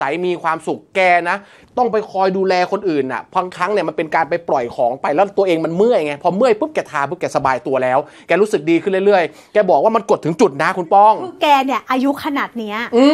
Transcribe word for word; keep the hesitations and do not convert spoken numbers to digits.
ไตมีความสุขแกนะต้องไปคอยดูแลคนอื่นน่ะบางครั้งเนี่ยมันเป็นการไปปล่อยของไปแล้วตัวเองมันเมื่อยไงพอเมื่อยปุ๊บแกทาปุ๊บแกสบายตัวแล้วแกรู้สึกดีขึ้นเรื่อยๆแกบอกว่ามันกดถึงจุดนะคุณป้องคือแกเนี่ยอายุขนาดเนี้ย